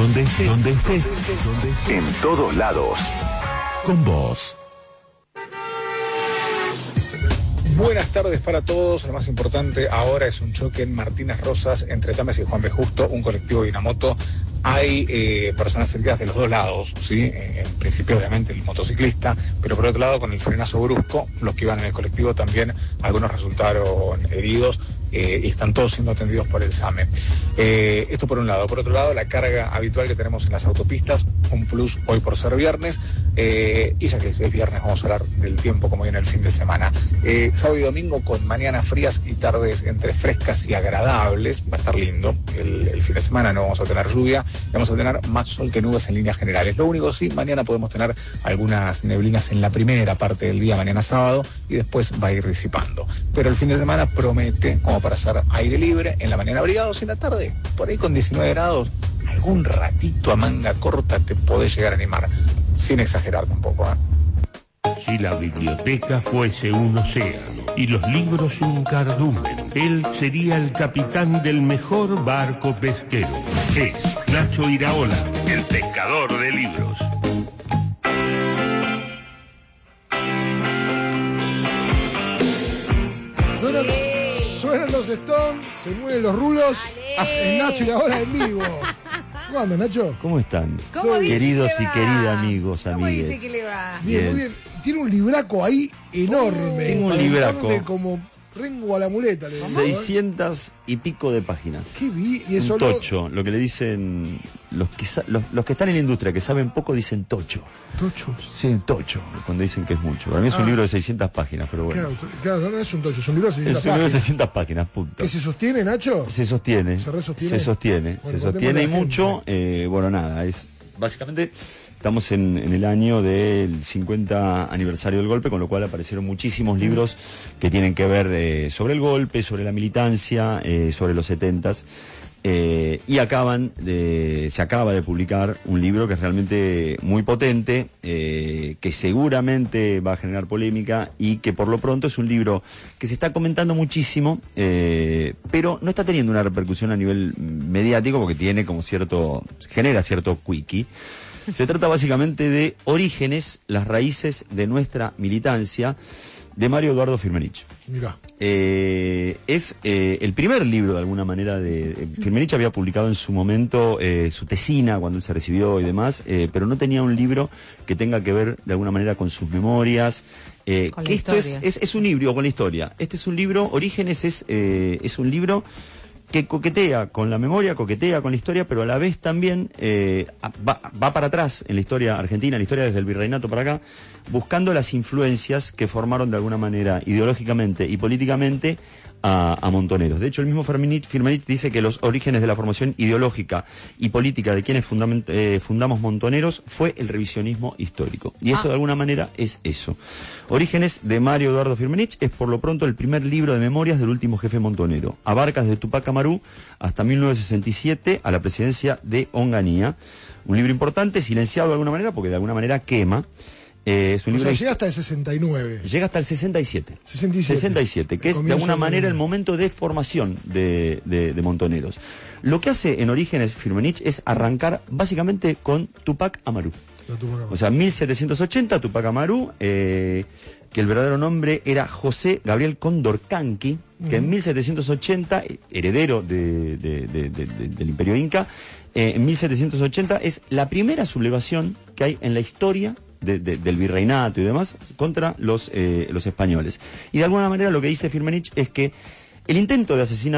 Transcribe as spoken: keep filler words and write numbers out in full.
Donde estés, donde estés, donde estés. En todos lados. Con vos. Buenas tardes para todos. Lo más importante ahora es un choque en Martínez Rosas entre Tames y Juan B. Justo, un colectivo y una moto. Hay eh, personas heridas de los dos lados, ¿sí? En principio, obviamente, el motociclista, pero por otro lado, con el frenazo brusco, los que iban en el colectivo también, algunos resultaron heridos eh, y están todos siendo atendidos por el SAME. Eh, esto por un lado. Por otro lado, la carga habitual que tenemos en las autopistas, un plus hoy por ser viernes, eh, y ya que es viernes vamos a hablar del tiempo como viene el fin de semana. Eh, sábado y domingo con mañanas frías y tardes entre frescas y agradables, va a estar lindo. El, el fin de semana no vamos a tener lluvia, vamos a tener más sol que nubes en líneas generales. Lo único sí, mañana podemos tener algunas neblinas en la primera parte del día, mañana sábado, y después va a ir disipando. Pero el fin de semana promete como para hacer aire libre, en la mañana abrigados y en la tarde, por ahí con diecinueve grados, algún ratito a manga corta te podés llegar a animar, sin exagerar tampoco, ¿eh? Si la biblioteca fuese un océano y los libros un cardumen, él sería el capitán del mejor barco pesquero. Es Nacho Iraola, el pescador de libros. Suenan, suenan los Stones, se mueven los rulos. Es Nacho Iraola en vivo. ¿Cómo andas, Nacho? ¿Cómo están? ¿Cómo dice Queridos que y va? queridas amigos, ¿Cómo amigues. dice que le va? Bien, muy bien. Tiene un libraco ahí enorme. Tengo un para libraco. darle como rengo a la muleta. Le digo, ¿eh? seiscientas y pico de páginas. ¿Qué vi? Y eso Un tocho, lo que le dicen los que, sa- los, los que están en la industria, que saben poco, dicen tocho. Tocho. Sí, tocho, cuando dicen que es mucho. Para mí es un Ah. libro de seiscientas páginas, pero bueno. Claro, claro, no, no es un tocho, es un libro de Es un seiscientas libro de páginas. seiscientas páginas, punto. ¿Que se sostiene, Nacho? Se sostiene. ¿Se resostiene? Se sostiene. Bueno, se sostiene y contémosle a la mucho. Eh, bueno, nada, es básicamente estamos en, en el año del cincuenta aniversario del golpe, con lo cual aparecieron muchísimos libros que tienen que ver eh, sobre el golpe, sobre la militancia, eh, sobre los setentas. Eh, y acaban de, se acaba de publicar un libro que es realmente muy potente, eh, que seguramente va a generar polémica y que por lo pronto es un libro que se está comentando muchísimo, eh, pero no está teniendo una repercusión a nivel mediático porque tiene como cierto, genera cierto quickie. Se trata básicamente de Orígenes, las raíces de nuestra militancia, de Mario Eduardo Firmenich. Mirá. Eh, es eh, el primer libro, de alguna manera, de... Eh, Firmenich había publicado en su momento eh, su tesina cuando él se recibió y demás, eh, pero no tenía un libro que tenga que ver, de alguna manera, con sus memorias. Eh, Con que la esto es, historia. es, es un híbrido con la historia. Este es un libro, Orígenes es, eh, es un libro que coquetea con la memoria, coquetea con la historia, pero a la vez también eh, va, va para atrás en la historia argentina, en la historia desde el virreinato para acá, buscando las influencias que formaron de alguna manera ideológicamente y políticamente a, a Montoneros. De hecho, el mismo Firmenich, Firmenich dice que los orígenes de la formación ideológica y política de quienes fundament, eh, fundamos Montoneros fue el revisionismo histórico. Y esto Ah. de alguna manera es eso. Orígenes de Mario Eduardo Firmenich es por lo pronto el primer libro de memorias del último jefe montonero. Abarca desde Tupac Amaru hasta mil novecientos sesenta y siete a la presidencia de Onganía. Un libro importante, silenciado de alguna manera, porque de alguna manera quema. Eh, es un O libro sea, de- llega hasta el sesenta y nueve. Llega hasta el sesenta y siete. sesenta y siete. sesenta y siete, que El es de comienzo alguna de- manera el momento de formación de, de, de Montoneros. Lo que hace en Orígenes Firmenich es arrancar básicamente con Tupac Amaru. La Tupac Amaru. O sea, mil setecientos ochenta, Tupac Amaru, eh, que el verdadero nombre era José Gabriel Condorcanqui, que en mil setecientos ochenta, heredero de, de- de- de- de- del Imperio Inca, eh, en mil setecientos ochenta es la primera sublevación que hay en la historia de- de- del virreinato y demás contra los, eh, los españoles. Y de alguna manera lo que dice Firmenich es que el intento de asesinar